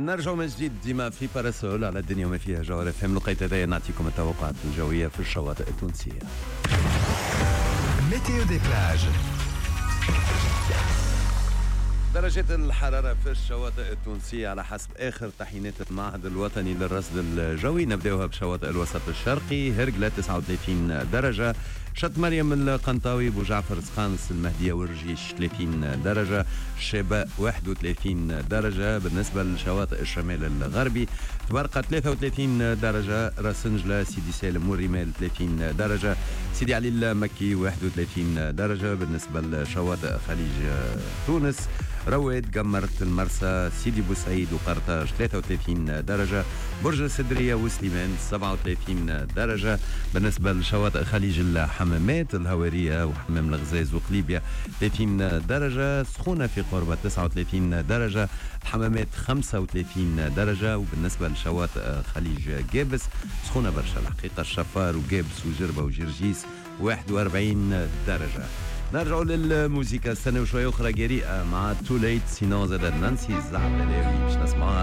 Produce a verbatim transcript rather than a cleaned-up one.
نرجع من جديد ديما في باراسول على الدنيا وما فيها جوهر فهم لقيت هدايا نعطيكم التوقعات الجوية في الشواطئ التونسية. ميتيو دي بلاج. درجات الحرارة في الشواطئ التونسية على حسب آخر تحيينات المعهد الوطني للرصد الجوي. نبداوها بشواطئ الوسط الشرقي، هرقلة تسعة وثلاثين درجة، شط مريم القنطاوي، بوجعفر سقانس المهدية والرجيش ثلاثين درجة، الشباء واحد وثلاثين درجة. بالنسبة لشواطئ الشمال الغربي، تبرقة ثلاثة وثلاثين درجة، راسنجلة، سيدي سالم والرمال ثلاثين درجة، سيدي علي المكي واحد وثلاثين درجة. بالنسبة لشواطئ خليج تونس، رواد، قمرت، المرسى، سيدي بوسعيد وقرطاج ثلاثة وثلاثين درجة، برج السدرية وسليمان سبعة وثلاثين درجة. بالنسبة لشواطئ خليج الحمامات، الهوارية وحمام الغزاز وقليبية ثلاثين درجة، سخونة في قربة تسعة وثلاثين درجة، الحمامات خمسة وثلاثين درجة. وبالنسبة لشواطئ خليج جابس، سخونة برشا الحقيقة، الشفار وجابس وجربة وجرجيس واحد وأربعين درجة. نرجعوا للموسيقى، استنوا شوية أخرى جريئة مع تو ليت، سينو زاد نانسي الزعبلاوي باش نسمعوها.